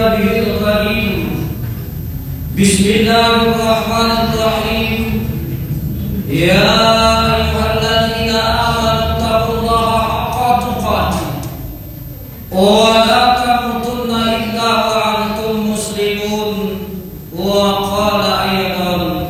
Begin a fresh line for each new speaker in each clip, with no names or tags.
kitabihil karim. Bismillahirrahmanirrahim. Ya ayyuhalladzina amanu taqullaha haqqa tuqatih wa la tamutunna illa wa antum muslimun. Wa qala aydan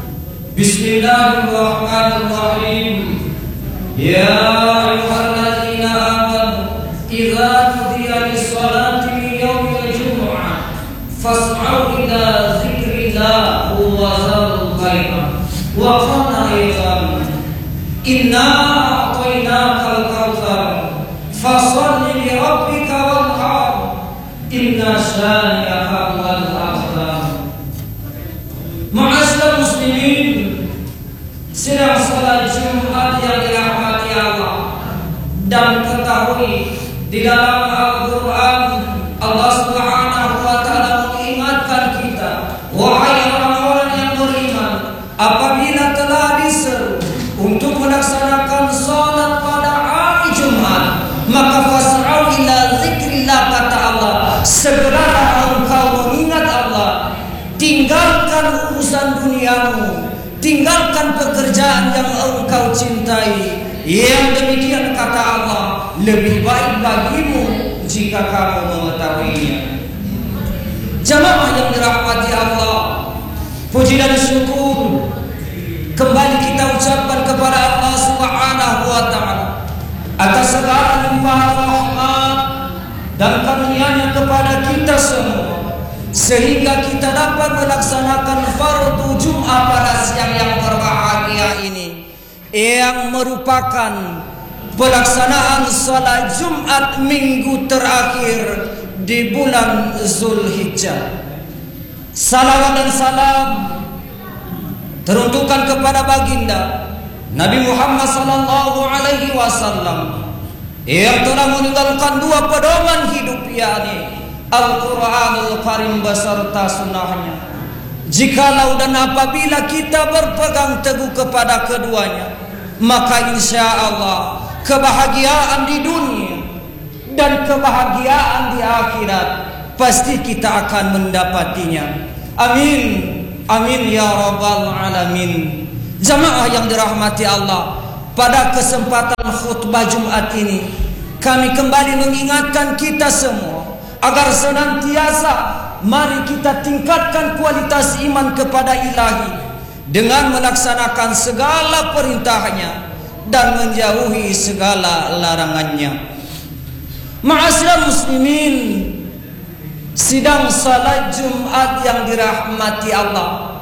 Bismillahirrahmanirrahim. Ya ayyuhalladzina amanu idza nudiya lis-salati min yaumil jumu'ah fas'au ila dzikrillah wa zarul bai'a. Wa qala aydan inna a'tainakal kautsar fasholli li rabbika wanhar inna shani'aka huwal abtar. Ma'asyiral muslimin, sidang salat Jumat yang dirahmati Allah, dan ketahui di dalam Al-Quran Allah Subhanahu wa Ta'ala mengingatkan kita, wahai orang-orang yang beriman, apabila telah diseru untuk melaksanakan salat pada hari Jumat, maka fas'au ila zikrillah, kata Allah, segeralah engkau mengingat Allah. Tinggalkan urusan duniamu, tinggalkan pekerjaan yang engkau cintai. Yang demikian, kata Allah, lebih baik bagimu jika kamu mengetahuinya. Jamaah yang dirahmati Allah, puji dan syukur kembali kita ucapkan kepada Allah Subhanahu wa Ta'ala atas segala limpahan rahmat dan karunia-Nya kepada kita semua, sehingga kita dapat melaksanakan fardu Jum'ah pada siang yang berbahagia ini, yang merupakan pelaksanaan salat Jumat minggu terakhir di bulan Zulhijjah. Salawat dan salam teruntukkan kepada baginda Nabi Muhammad sallallahu alaihi wasallam yang telah meninggalkan dua pedoman hidup, yakni Al-Quranul Karim beserta sunnahnya. Jikalau dan apabila kita berpegang teguh kepada keduanya, maka insya Allah kebahagiaan di dunia dan kebahagiaan di akhirat pasti kita akan mendapatinya. Amin, amin ya rabbal alamin. Jamaah yang dirahmati Allah, pada kesempatan khutbah Jumat ini kami kembali mengingatkan kita semua agar senantiasa mari kita tingkatkan kualitas iman kepada Ilahi dengan melaksanakan segala perintahnya dan menjauhi segala larangannya. Ma'asyiral muslimin, sidang salat Jumat yang dirahmati Allah,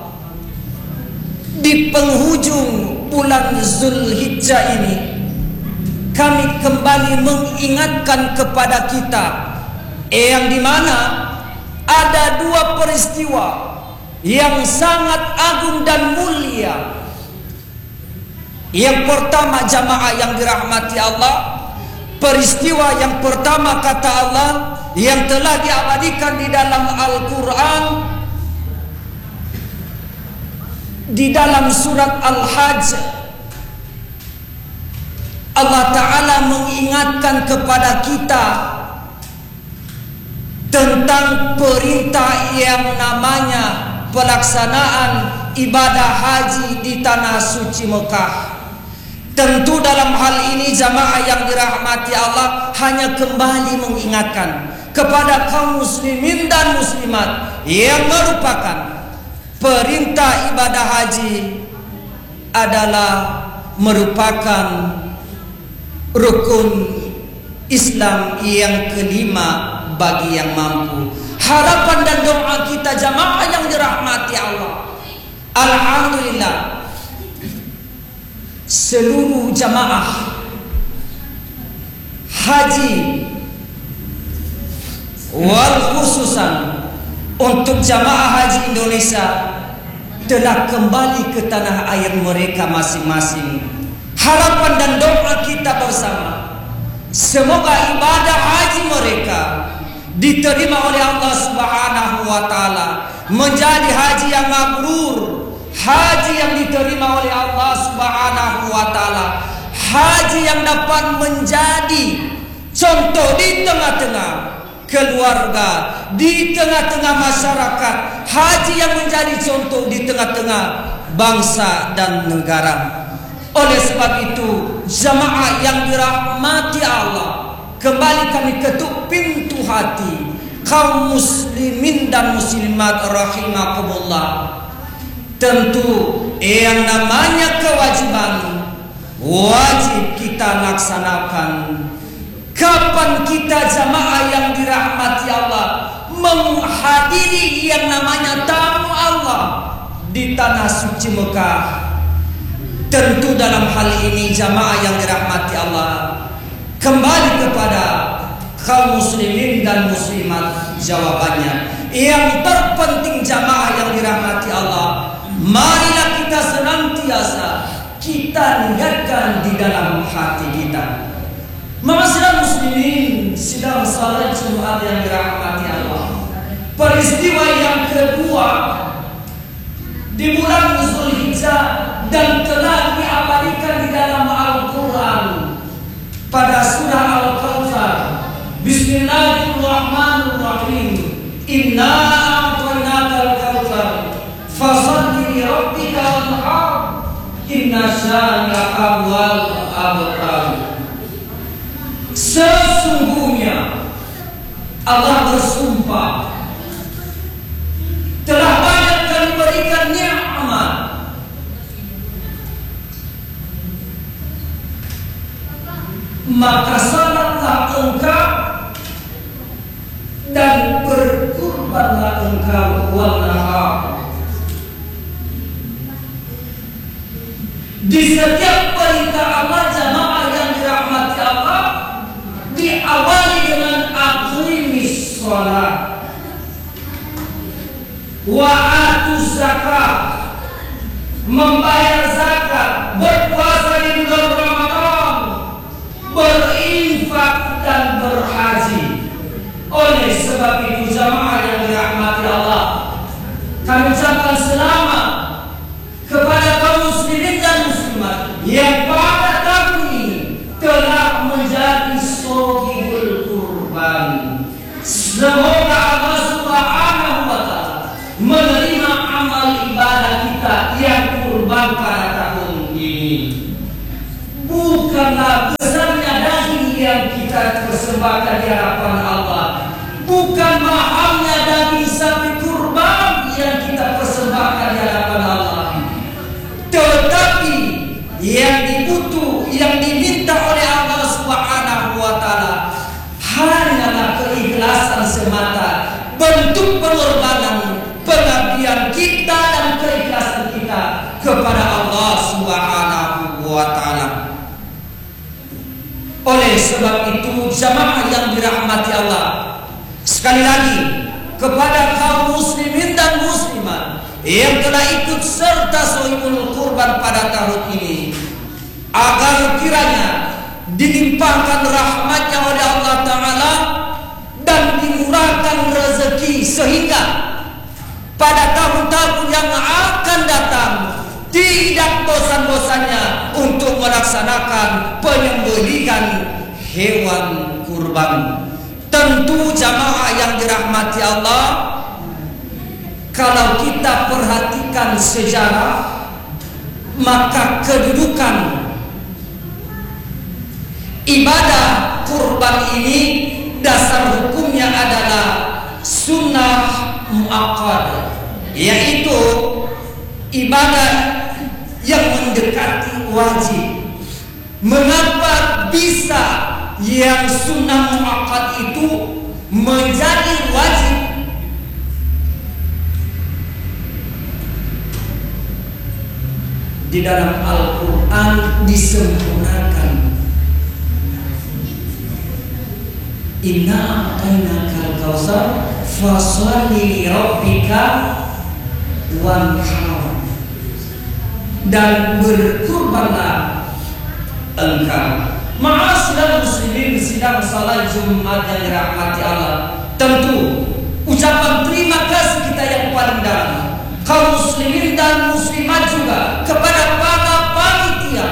di penghujung bulan Zulhijjah ini kami kembali mengingatkan kepada kita yang dimana ada dua peristiwa yang sangat agung dan mulia. Yang pertama, jamaah yang dirahmati Allah, peristiwa yang pertama, kata Allah, yang telah diabadikan di dalam Al-Quran, di dalam surat Al-Hajj, Allah Ta'ala mengingatkan kepada kita tentang perintah yang namanya pelaksanaan ibadah haji di tanah suci Mekah. Tentu dalam hal ini jamaah yang dirahmati Allah hanya kembali mengingatkan kepada kaum muslimin dan muslimat yang merupakan perintah ibadah haji adalah merupakan rukun Islam yang kelima bagi yang mampu. Harapan dan doa kita jamaah yang dirahmati Allah, alhamdulillah, seluruh jamaah haji wal khususan untuk jamaah haji Indonesia telah kembali ke tanah air mereka masing-masing. Harapan dan doa kita bersama, semoga ibadah haji mereka diterima oleh Allah Subhanahu wa Ta'ala, menjadi haji yang mabrur, haji yang diterima oleh Allah Subhanahu wa Ta'ala, haji yang dapat menjadi contoh di tengah-tengah keluarga, di tengah-tengah masyarakat. Haji yang menjadi contoh di tengah-tengah bangsa dan negara. Oleh sebab itu, jamaah yang dirahmati Allah, kembali kami ketuk pintu hati kaum muslimin dan muslimat rahimakumullah. Tentu yang namanya kewajiban wajib kita laksanakan. Kapan kita jamaah yang dirahmati Allah menghadiri yang namanya tamu Allah di tanah suci Mekah? Tentu dalam hal ini jamaah yang dirahmati Allah kembali kepada kaum muslimin dan muslimat. Jawabannya yang terpenting jamaah yang dirahmati Allah, marilah kita senantiasa kita niatkan di dalam hati kita. Ma'asyiral muslimin, sidang salat Jumat yang dirahmati Allah, peristiwa yang kedua di bulan Zulhijjah dan telah diabadikan di dalam Al-Quran pada surah Al-Kautsar. Bismillahirrahmanirrahim. Inna a'tainakal kautsar fasholli li rabbika wanhar inna syani'aka huwal abtar. Sesungguhnya Allah bersumpah telah banyak kami berikan nikmat, maka salatlah engkau dan berkurbanlah engkau wanhar. Di setiap perintah Allah jamaah yang dirahmati Allah diawali dengan aqimis shalah wa atuz zakat, membayar zakat, berpuasa di bulan Ramadan, berinfak dan berhaji. Oleh sebab itu jamaah yang dirahmati Allah, kami ucapkan selamat kepada kaum muslimin dan muslimat yang pada tahun ini telah menjadi shahidul kurban. Semoga Allah Subhanahu wa Ta'ala menerima amal ibadah kita yang kurban pada tahun ini. Bukanlah besarnya daging yang kita persembahkan di hadapan Allah, bukan mahalnya daging sapi kurban yang kita persembahkan di hadapan Allah, tetapi yang dibutuh, yang diminta oleh Allah Subhanahu wa Ta'ala hanyalah keikhlasan semata, bentuk pengorbanan, pengabdian kita dan keikhlasan kita kepada Allah Subhanahu wa Ta'ala. Oleh sebab itu jamaah yang dirahmati Allah, sekali lagi kepada kaum muslimin dan muslimat yang telah ikut serta shahidul kurban pada tahun ini, agar kiranya dilimpahkan rahmatnya oleh Allah Ta'ala dan dimurahkan rezeki, sehingga pada tahun-tahun yang akan datang tidak bosan-bosannya untuk melaksanakan penyembelihan hewan kurban. Tentu jamaah yang dirahmati Allah, kalau kita perhatikan sejarah, maka kedudukan ibadah kurban ini dasar hukumnya adalah sunnah muakkad, yaitu ibadah yang mendekati wajib. Mengapa bisa yang sunnah muakkad itu menjadi wajib? Di dalam Al-Quran disempurnakan. Inna a'tainakal kautsar fasholli li rabbika wanhar, dan berkurbanlah engkau. Ma'asyiral muslimin, sidang salat Jumat yang dirahmati Allah, tentu ucapan terima kasih kita yang paling dalam, kaum muslimin dan muslimat juga, kepada para panitia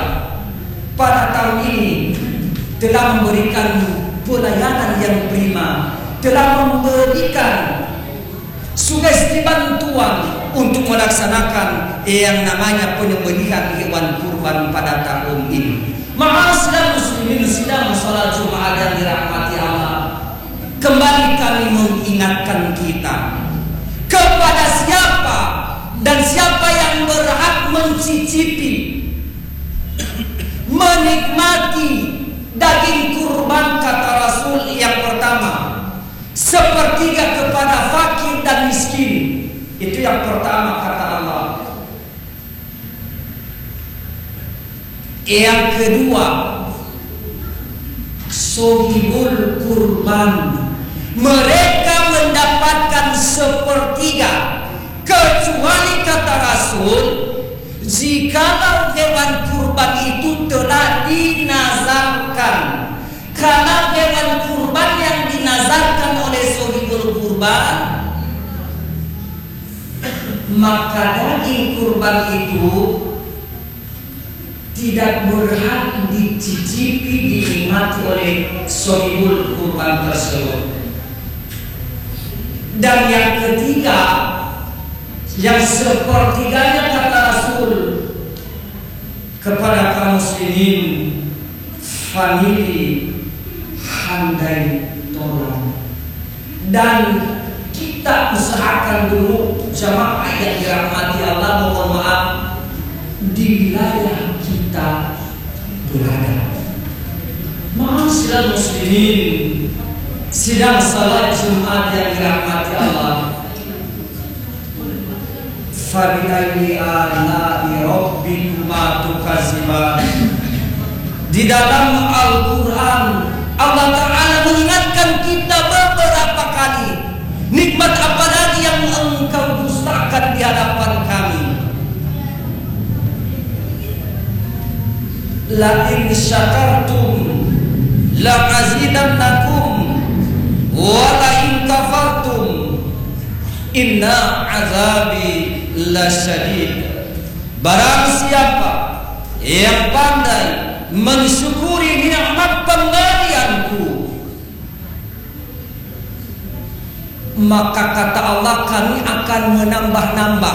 pada tahun ini telah memberikan pelayanan yang prima, telah memberikan sugesti bantuan untuk melaksanakan yang namanya penyembelihan hewan kurban pada tahun ini. Ma'asyiral muslimin sidang salat Jumat yang dirahmati Allah, kembali kami mengingatkan kita kepada siapa dan siapa yang berhak mencicipi, menikmati daging kurban, kata Rasul yang pertama, sepertiga kepada fakir dan miskin. Itu yang pertama kata Allah. Yang kedua, sohibul kurban, mereka mendapatkan sepertiga, kecuali kata Rasul, jikalau hewan kurban itu telah dinazarkan. Karena hewan kurban yang dinazarkan oleh sohibul kurban, maka daging kurban itu tidak berhak dicicipi, dinikmati oleh sohibul kurban tersebut. Dan yang ketiga, yang sepertiganya kata Rasul kepada kaum muslimin, famili handai tolong. Dan kita usahakan dulu jamaah yang dirahmati Allah, mohon maaf, di wilayah kita berada. Ma'asyiral muslimin sidang salat Jumat yang dirahmati Allah, fabi'ayyi ala'i rabbikuma tukadziban. Di dalam Al-Quran Allah Ta'ala mengingatkan kita beberapa kali, nikmat apa lagi yang engkau dustakan di hadapan kami. La in syakartum la azidannakum wa la in kafartum inna azabi lasyadid. Barang siapa yang pandai mensyukuri nikmat pemberianku, maka kata Allah, kami akan menambah-nambah.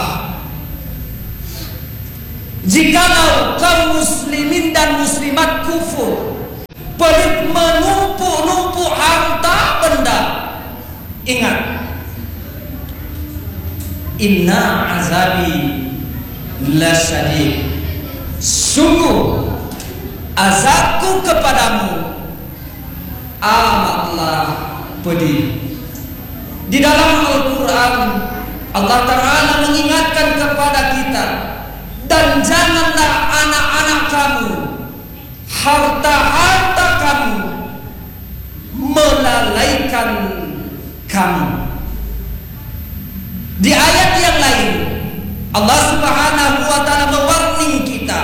Jikalau kaum muslimin dan muslimat kufur, pelit, menumpuk-numpuk harta benda, ingat, inna azabi lasyadid, sungguh azabku kepadamu amatlah pedih. Di dalam Al-Quran Allah Ta'ala mengingatkan kepada kita, dan janganlah anak-anak kamu, harta-harta kamu melalaikan kamu. Di ayat yang lain Allah Subhanahu wa Ta'ala mewarning kita,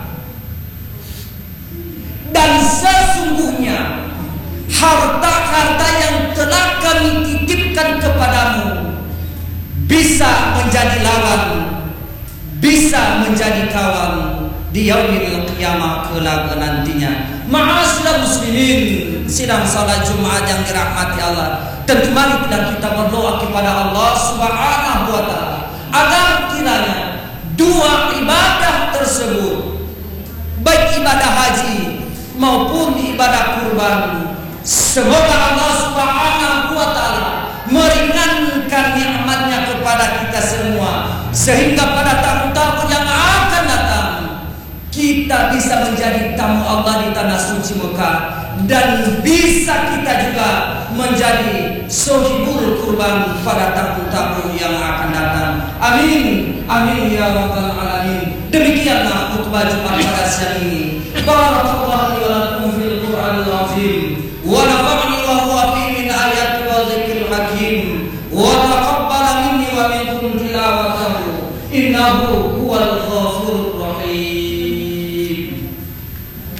dan sesungguhnya harta-harta yang telah kami titipkan kepadamu bisa menjadi lawan, bisa menjadi kawan di yaumil qiyamah kelak nantinya. Ma'asyiral muslimin sidang salat Jumat yang dirahmati Allah, tentu mari kita berdoa kepada Allah Subhanahu wa Ta'ala agar kiranya dua ibadah tersebut, baik ibadah haji maupun ibadah kurban, semoga Allah Subhanahu wa Ta'ala meringankan nikmatnya kepada kita semua, sehingga pada tahun-tahun yang akan datang kita bisa menjadi tamu Allah di tanah suci Mekah, dan bisa kita juga menjadi sohibul kurban pada tahun-tahun yang akan datang. Amin, amin ya rabbal alamin. Demikianlah khutbah Jumat pada siang ini. Barakallahu li wa lakum fil Qur'anil azim, wa nafa'ani wa huwa fi min ayati wa dzikril hakim, wa taqabbala minni wa minkum tilawatahu innahu huwal